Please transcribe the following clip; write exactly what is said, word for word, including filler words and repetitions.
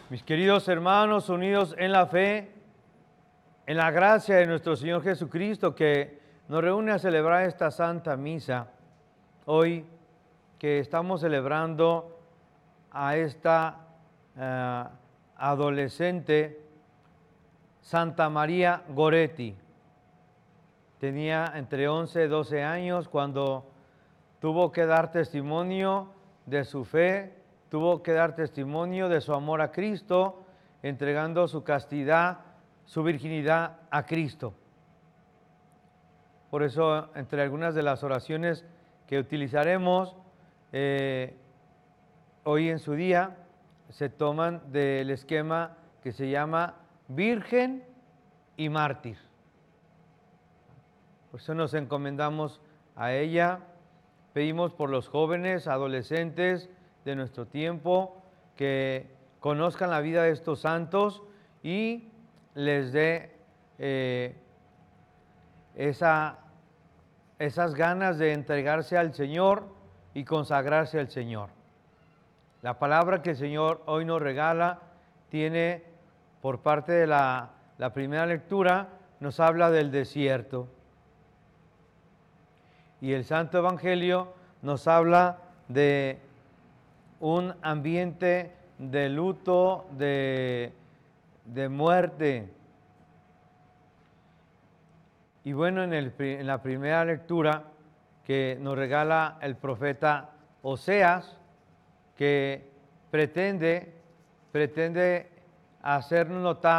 Mis queridos hermanos, unidos en la fe, en la gracia de nuestro Señor Jesucristo, que nos reúne a celebrar esta Santa Misa, hoy que estamos celebrando a esta uh, adolescente Santa María Goretti. Tenía entre once y doce años cuando tuvo que dar testimonio de su fe, tuvo que dar testimonio de su amor a Cristo, entregando su castidad, su virginidad a Cristo. Por eso, entre algunas de las oraciones que utilizaremos eh, hoy en su día, se toman del esquema que se llama Virgen y Mártir. Por eso nos encomendamos a ella, pedimos por los jóvenes, adolescentes de nuestro tiempo, que conozcan la vida de estos santos y les dé eh, esa, esas ganas de entregarse al Señor y consagrarse al Señor. La palabra que el Señor hoy nos regala tiene, por parte de la, la primera lectura, nos habla del desierto. Y el Santo Evangelio nos habla de un ambiente de luto, de, de muerte. Y bueno, en, el, en la primera lectura que nos regala el profeta Oseas, que pretende, pretende hacernos notar